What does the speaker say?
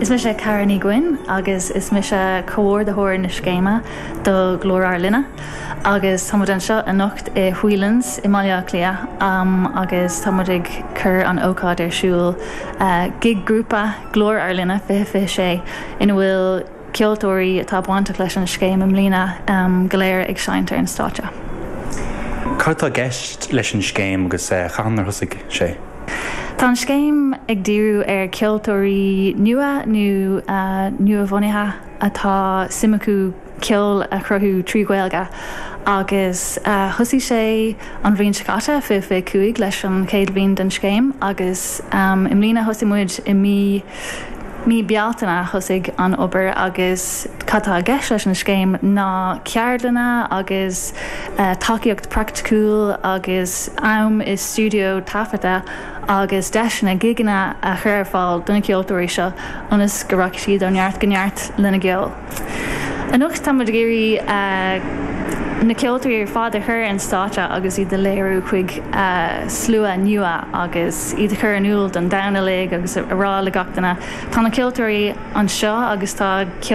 Is me sé Carní Gwyn agus is me sé cóir de hóir na scéime do glór Arlinna agus tamid an seo a nocht I Whelan's I Malia Clia agus tamid cur an ócád siúl gig grúpa glór Arlinna fi sé ina bhfuil ceoltóirí atá buanta leis an scéim am lína goléir ag seintar an státe. Cartá gceist leis an scéim agus chanar thosaigh sé. Tá an scéim ag díú ceoltóirí nua nó nua bhonithe atá simachú ceol a chruthú trí Gaeilge agus thosaigh sé an bhríon scata fi cuaig leis an céad bhíon den scéim agus im lína thosaigh muid I mí bealtainna thosaigh an obair agus catá gceist leis an scéim ná ceardlanna agus takeíocht practicúil agus am is studio tafata agus deisna giganna a chur fáil duna ceoltóirí seo ionas go raibh siad an neart lena gceol. Anocht tamid géirí na ceoltóirí fád a chur an státe agus iad de léirú chuig slua nua agus iad chur an úl don dana lig agus a rá le gachtainna. Tá na ceoltóirí an seo agus tá